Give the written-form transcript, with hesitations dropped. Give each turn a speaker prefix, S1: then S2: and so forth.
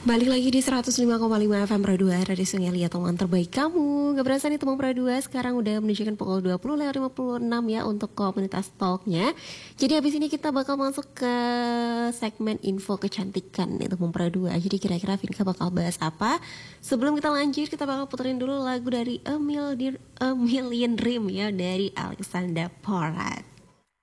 S1: Balik lagi di 105,5 FM Pro 2 Radio Sungai Liat, teman terbaik kamu. Gak berasa nih teman Pro 2 sekarang udah menunjukkan pukul 20.56 ya untuk komunitas talknya. Jadi habis ini kita bakal masuk ke segmen info kecantikan nih teman Pro 2. Jadi kira-kira Vinka bakal bahas apa? Sebelum kita lanjut, kita bakal puterin dulu lagu dari A Million Dream ya, dari Alexandra Porat.